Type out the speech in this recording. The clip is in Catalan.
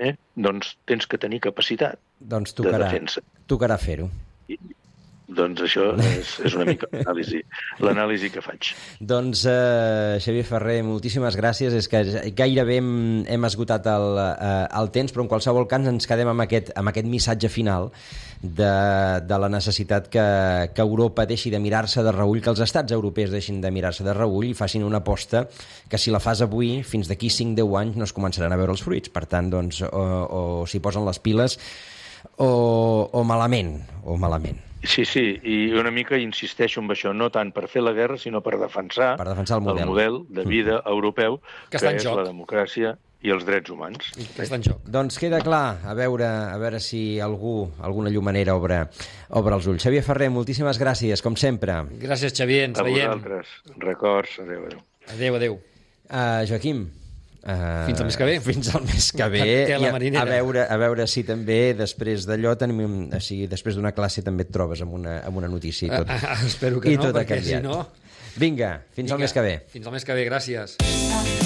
doncs tens que tenir capacitat doncs de defensa. Tocarà fer-ho. Doncs això és una mica l'anàlisi que faig. Doncs, Xavier Ferrer, moltíssimes gràcies. És que gairebé hem esgotat el temps, però en qualsevol cas ens quedem amb aquest missatge final de la necessitat que Europa deixi de mirar-se de reüll, que els estats europeus deixin de mirar-se de reüll i facin una aposta que si la fas avui, fins d'aquí 5-10 anys no es començaran a veure els fruits. Per tant, doncs, o s'hi posen les piles o malament. Sí, i una mica insisteixo en això, no tant per fer la guerra, sinó per defensar el model de vida europeu, que és joc. la democràcia i els drets humans. Que està en joc. Doncs queda clar, a veure si alguna llumanera obre els ulls. Xavier Ferrer, moltíssimes gràcies, com sempre. Gràcies, Xavier, ens veiem. A vosaltres, records, adéu. Adéu. Joaquim, fins al mes que ve. Fins al mes que ve. A veure si també després d'allò després d'una classe també et trobes amb una notícia i tot. Espero que no, perquè si no... Vinga, fins al mes que ve. Fins al mes que ve, gràcies.